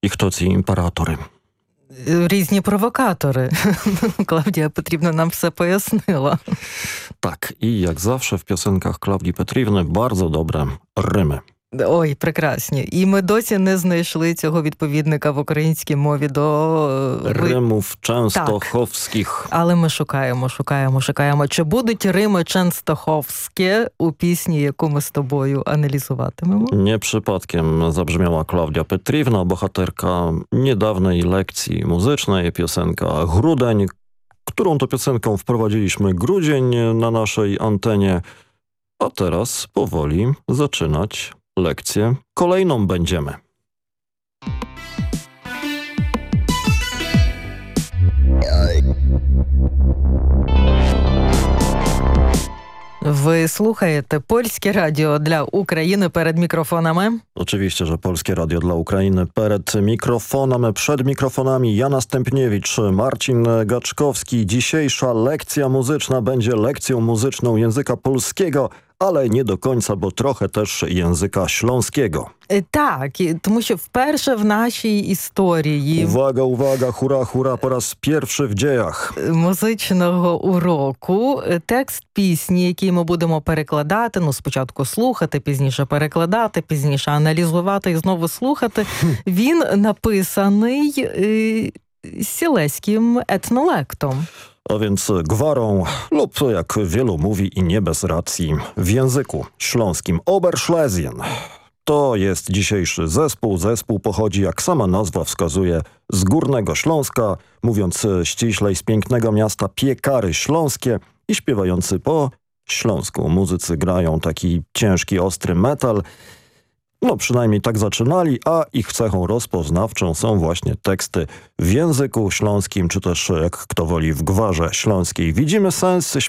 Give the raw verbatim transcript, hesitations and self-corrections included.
І хто ці імператори? Різні провокатори. Клавдія Петрівна нам все пояснила. Так, і як завжди в пісеньках Клавдії Петрівни bardzo dobre rymy. Ой, прекрасні. І ми досі не знайшли цього відповідника в українській мові до... Римів ченстоховських. Так. Але ми шукаємо, шукаємо, шукаємо. Чи будуть рими ченстоховські у пісні, яку ми з тобою аналізуватимемо? Nie przypadkiem zabrzmiała Klaudia Petrівна, bohaterka niedawnej lekcji muzycznej, piosenka Grudeń, którą to piosenką wprowadziliśmy grudzień na naszej antenie, a teraz powoli zaczynać lekcję kolejną będziemy. Ви слухаєте Польське радіо для України перед мікрофонами. Oczywiście, że Polskie Radio dla Ukrainy przed mikrofonem, przed mikrofonami Jana Stępniewicz, Marcin Gaczkowski. Dzisiejsza lekcja muzyczna będzie lekcją muzyczną języka polskiego, ale nie do końca, bo trochę też języka śląskiego. Так, і- тому що вперше в нашій історії Uwaga, uwaga, hura, hura, po raz pierwszy w dziejach. музичного уроку текст пісні, який ми будемо перекладати, ну спочатку слухати, пізніше перекладати, пізніше аналізувати і знову слухати, він написаний е, сілеським етнолектом. A więc gwarą lub, jak wielu mówi i nie bez racji, w języku śląskim Oberschlesien. To jest dzisiejszy zespół. Zespół pochodzi, jak sama nazwa wskazuje, z Górnego Śląska, mówiąc ściślej, z pięknego miasta Piekary Śląskie i śpiewający po śląsku. Muzycy grają taki ciężki, ostry metal. No przynajmniej tak zaczynali, a ich cechą rozpoznawczą są właśnie teksty w języku śląskim, czy też jak kto woli w gwarze śląskiej. Widzimy sens